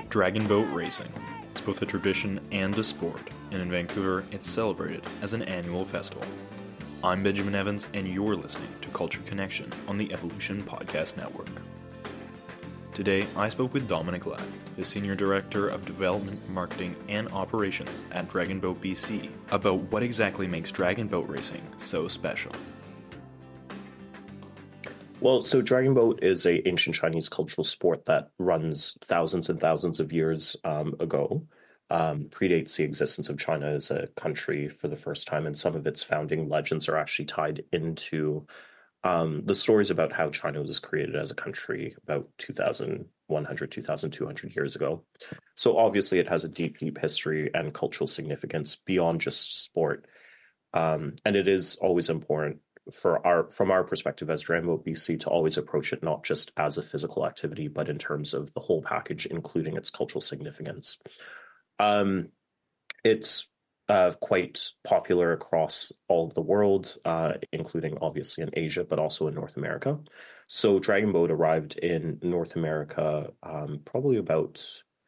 Dragon boat racing. It's both a tradition and a sport, and in Vancouver, it's celebrated as an annual festival. I'm Benjamin Evans, and you're listening to Culture Connection on the Evolution Podcast Network. Today, I spoke with Dominic Ladd, the Senior Director of Development, Marketing, and Operations at Dragon Boat BC, about what exactly makes dragon boat racing so special. Well, so dragon boat is an ancient Chinese cultural sport that runs thousands and thousands of years ago. Predates the existence of China as a country for the first time, and some of its founding legends are actually tied into the stories about how China was created as a country about 2,100, 2,200 years ago. So obviously it has a deep, deep history and cultural significance beyond just sport. And it is always important from our perspective as Dragon Boat BC to always approach it not just as a physical activity, but in terms of the whole package, including its cultural significance. It's quite popular across all of the world, including obviously in Asia, but also in North America. So Dragon Boat arrived in North America probably about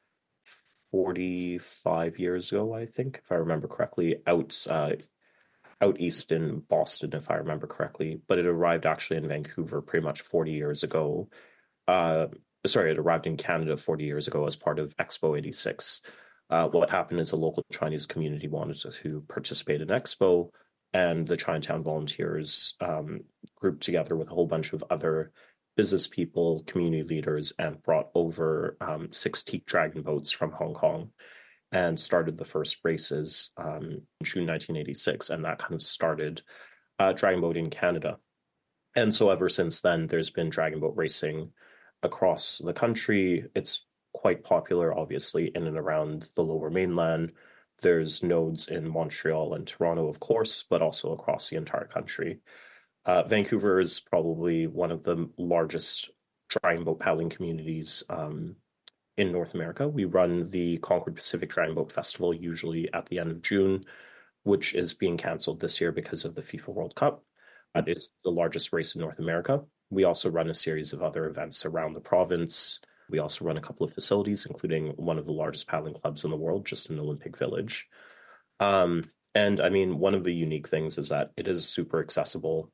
45 years ago, I think, if I remember correctly, out east in Boston, if I remember correctly, but it arrived actually in Vancouver pretty much 40 years ago. It arrived in Canada 40 years ago as part of Expo 86. What happened is a local Chinese community wanted to participate in Expo, and the Chinatown volunteers grouped together with a whole bunch of other business people, community leaders, and brought over 6 teak dragon boats from Hong Kong and started the first races in June 1986, and that kind of started dragon boat in Canada. And so ever since then, there's been dragon boat racing across the country. It's quite popular, obviously, in and around the Lower Mainland. There's nodes in Montreal and Toronto, of course, but also across the entire country. Vancouver is probably one of the largest dragon boat paddling communities in North America. We run the Concord Pacific Dragon Boat Festival usually at the end of June, which is being canceled this year because of the FIFA World Cup. That is the largest race in North America. We also run a series of other events around the province. We also run a couple of facilities, including one of the largest paddling clubs in the world, just in Olympic Village. And I mean, one of the unique things is that it is super accessible.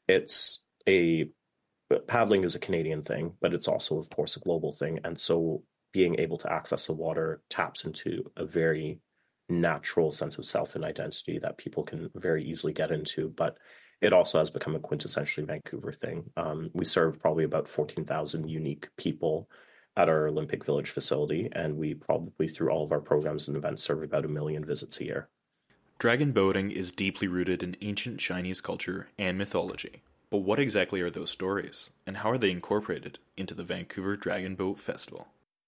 Paddling is a Canadian thing, but it's also, of course, a global thing. And so being able to access the water taps into a very natural sense of self and identity that people can very easily get into. But it also has become a quintessentially Vancouver thing. We serve probably about 14,000 unique people at our Olympic Village facility, and we probably, through all of our programs and events, serve about 1 million visits a year. Dragon boating is deeply rooted in ancient Chinese culture and mythology. But what exactly are those stories, and how are they incorporated into the Vancouver Dragon Boat Festival?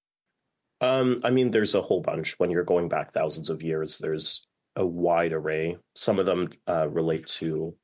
I mean, there's a whole bunch. When you're going back thousands of years, there's a wide array. Some of them relate to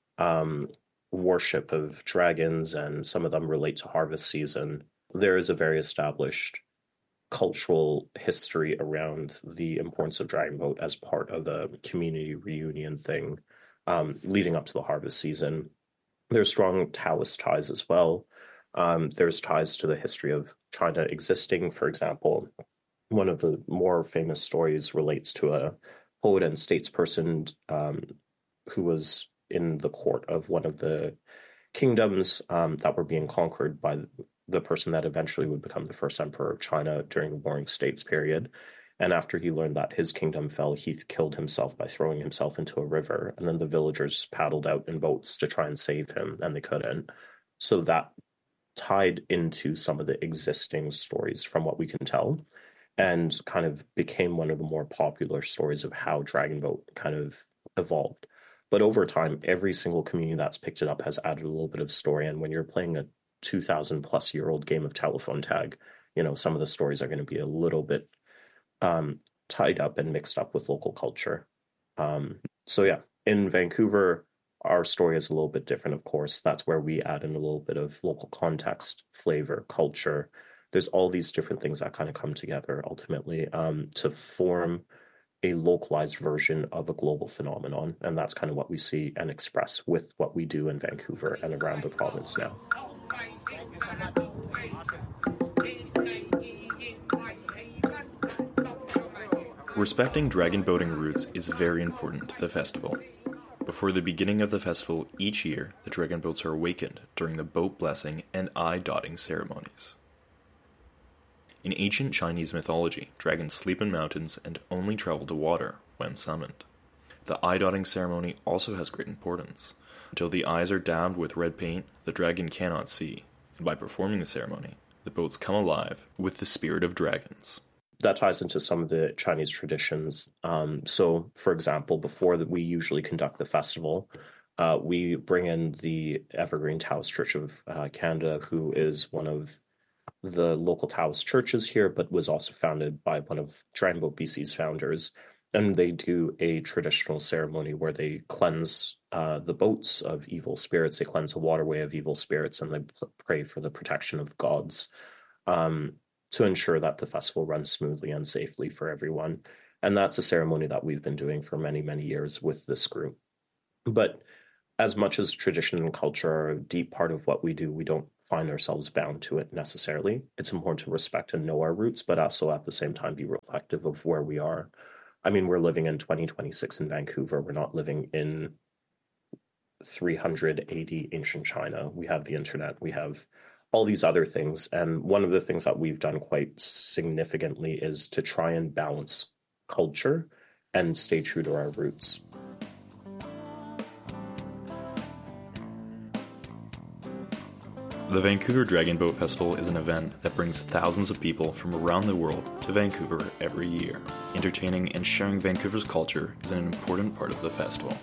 worship of dragons, and some of them relate to harvest season. There is a very established cultural history around the importance of dragon boat as part of a community reunion thing leading up to the harvest season. There's strong Taoist ties as well. There's ties to the history of China existing. For example, one of the more famous stories relates to a poet and statesperson who was in the court of one of the kingdoms that were being conquered by the person that eventually would become the first emperor of China during the Warring States period. And after he learned that his kingdom fell, he killed himself by throwing himself into a river. And then the villagers paddled out in boats to try and save him, and they couldn't. So that tied into some of the existing stories from what we can tell, and kind of became one of the more popular stories of how Dragon Boat kind of evolved. But over time, every single community that's picked it up has added a little bit of story. And when you're playing a 2,000 plus year old game of telephone tag, some of the stories are going to be a little bit tied up and mixed up with local culture. So yeah, in Vancouver, our story is a little bit different, of course. That's where we add in a little bit of local context, flavor, culture. There's all these different things that kind of come together ultimately to form a localized version of a global phenomenon. And that's kind of what we see and express with what we do in Vancouver and around the province now. Respecting dragon boating routes is very important to the festival. Before the beginning of the festival each year, the dragon boats are awakened during the boat blessing and eye-dotting ceremonies. In ancient Chinese mythology, dragons sleep in mountains and only travel to water when summoned. The eye-dotting ceremony also has great importance. Until the eyes are dabbed with red paint, the dragon cannot see, and by performing the ceremony, the boats come alive with the spirit of dragons. That ties into some of the Chinese traditions. So, for example, before we usually conduct the festival, we bring in the Evergreen Taoist Church of Canada, who is one of the local Taoist churches here, but was also founded by one of Dragon Boat BC's founders. And they do a traditional ceremony where they cleanse the boats of evil spirits, they cleanse the waterway of evil spirits, and they pray for the protection of the gods to ensure that the festival runs smoothly and safely for everyone. And that's a ceremony that we've been doing for many, many years with this group. But as much as tradition and culture are a deep part of what we do, we don't find ourselves bound to it necessarily. It's important to respect and know our roots, but also at the same time be reflective of where we are. I mean, we're living in 2026 in Vancouver. We're not living in 380 ancient China. We have the internet. We have all these other things. And one of the things that we've done quite significantly is to try and balance culture and stay true to our roots. The Vancouver Dragon Boat Festival is an event that brings thousands of people from around the world to Vancouver every year. Entertaining and sharing Vancouver's culture is an important part of the festival.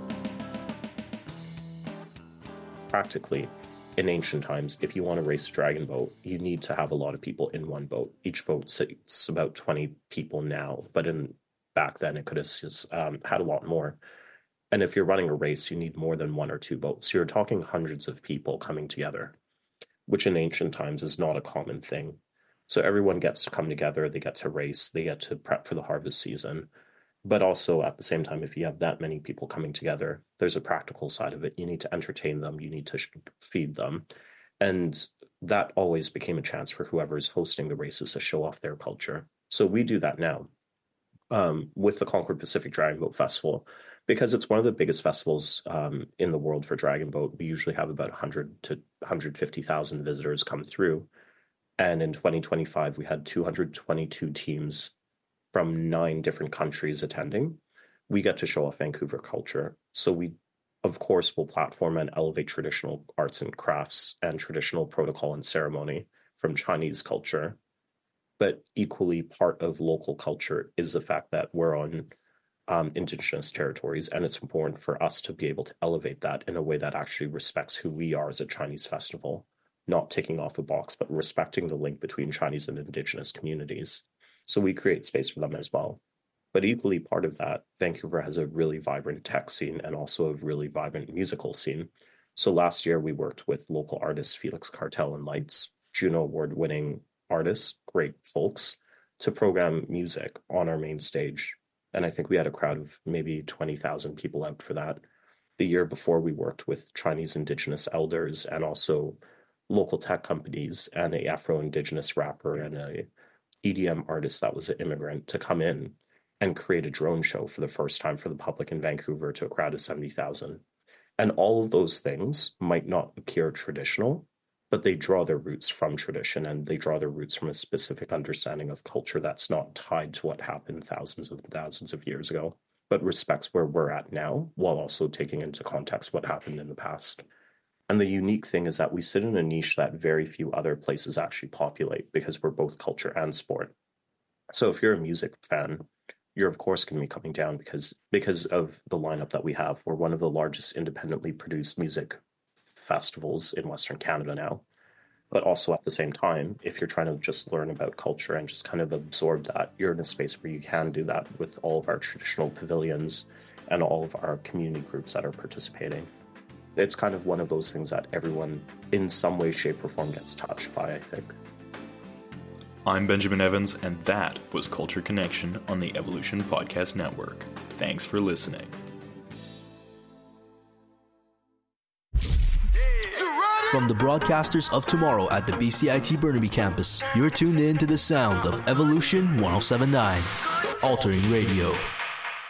Practically, in ancient times, if you want to race a dragon boat, you need to have a lot of people in one boat. Each boat sits about 20 people now, but back then it could have had a lot more. And if you're running a race, you need more than one or two boats. You're talking hundreds of people coming together, which in ancient times is not a common thing. So everyone gets to come together, they get to race, they get to prep for the harvest season. But also at the same time, if you have that many people coming together, there's a practical side of it. You need to entertain them, you need to feed them. And that always became a chance for whoever's hosting the races to show off their culture. So we do that now with the Concord Pacific Dragon Boat Festival. Because it's one of the biggest festivals in the world for Dragon Boat, we usually have about 100 to 150,000 visitors come through. And in 2025, we had 222 teams from 9 different countries attending. We get to show off Vancouver culture. So we, of course, will platform and elevate traditional arts and crafts and traditional protocol and ceremony from Chinese culture. But equally part of local culture is the fact that we're on Indigenous territories, and it's important for us to be able to elevate that in a way that actually respects who we are as a Chinese festival, not ticking off a box, but respecting the link between Chinese and Indigenous communities. So we create space for them as well. But equally part of that, Vancouver has a really vibrant tech scene and also a really vibrant musical scene. So last year we worked with local artists Felix Cartel and Lights, Juno Award-winning artists, great folks, to program music on our main stage. And I think we had a crowd of maybe 20,000 people out for that. The year before, we worked with Chinese Indigenous elders and also local tech companies and a Afro-Indigenous rapper and a EDM artist that was an immigrant to come in and create a drone show for the first time for the public in Vancouver to a crowd of 70,000. And all of those things might not appear traditional, but they draw their roots from tradition and they draw their roots from a specific understanding of culture that's not tied to what happened thousands of years ago, but respects where we're at now while also taking into context what happened in the past. And the unique thing is that we sit in a niche that very few other places actually populate because we're both culture and sport. So if you're a music fan, you're of course going to be coming down because of the lineup that we have. We're one of the largest independently produced music festivals in Western Canada now. But also at the same time, if you're trying to just learn about culture and just kind of absorb that, you're in a space where you can do that with all of our traditional pavilions and all of our community groups that are participating. It's kind of one of those things that everyone in some way, shape, or form gets touched by, I think. I'm Benjamin Evans, and that was Culture Connection on the Evolution Podcast Network. Thanks for listening. From the broadcasters of tomorrow at the BCIT Burnaby campus, you're tuned in to the sound of Evolution 1079. altering radio.